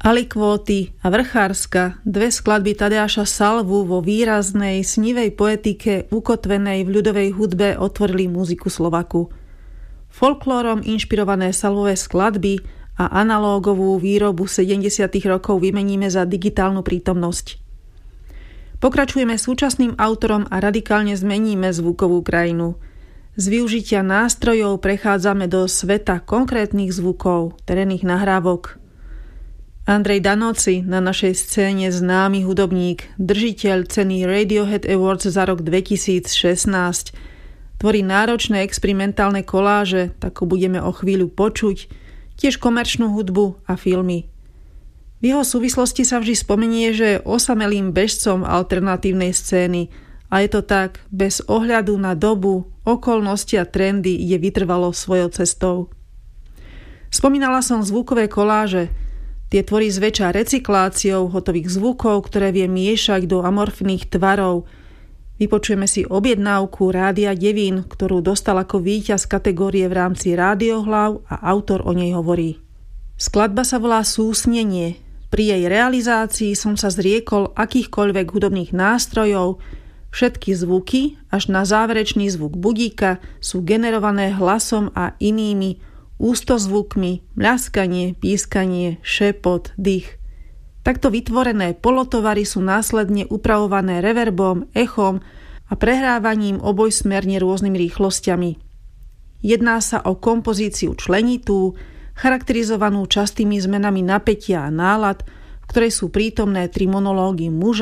Alikvóty a Vrchárska, dve skladby Tadeáša Salvu vo výraznej, snivej poetike ukotvenej v ľudovej hudbe otvorili muziku Slovaku. Folklórom inšpirované Salvové skladby a analógovú výrobu 70. rokov vymeníme za digitálnu prítomnosť. Pokračujeme súčasným autorom a radikálne zmeníme zvukovú krajinu. Z využitia nástrojov prechádzame do sveta konkrétnych zvukov, terénnych nahrávok. Andrej Danoci, na našej scéne známy hudobník, držiteľ ceny Radiohead Awards za rok 2016, tvorí náročné experimentálne koláže, tak ho budeme o chvíľu počuť, tiež komerčnú hudbu a filmy. V jeho súvislosti sa vždy spomenie, že je osamelým bežcom alternatívnej scény a je to tak, bez ohľadu na dobu, okolnosti a trendy ide vytrvalo svojou cestou. Spomínala som zvukové koláže. Tie tvorí zväčša recykláciou hotových zvukov, ktoré vie miešať do amorfných tvarov. Vypočujeme si objednávku Rádia Devín, ktorú dostal ako víťaz kategórie v rámci Rádiohlav a autor o nej hovorí. Skladba sa volá Súsnenie. Pri jej realizácii som sa zriekol akýchkoľvek hudobných nástrojov. Všetky zvuky, až na záverečný zvuk budíka, sú generované hlasom a inými ústozvukmi, mľaskanie, pískanie, šepot, dých. Takto vytvorené polotovary sú následne upravované reverbom, echom a prehrávaním obojsmerne rôznymi rýchlosťami. Jedná sa o kompozíciu členitú, charakterizovanú častými zmenami napätia a nálad, v ktorej sú prítomné tri monológy muža